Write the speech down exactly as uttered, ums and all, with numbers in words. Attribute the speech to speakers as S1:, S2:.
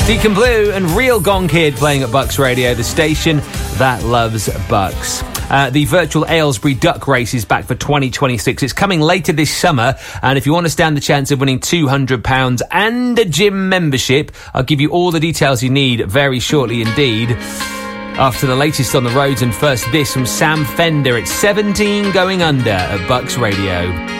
S1: Deacon Blue and Real Gone Kid playing at Bucks Radio, the station that loves Bucks. Uh, the virtual Aylesbury Duck Race is back for twenty twenty-six. It's coming later this summer, and if you want to stand the chance of winning two hundred pounds and a gym membership, I'll give you all the details you need very shortly indeed. After the latest on the roads, and first this from Sam Fender. It's seventeen Going Under at Bucks Radio.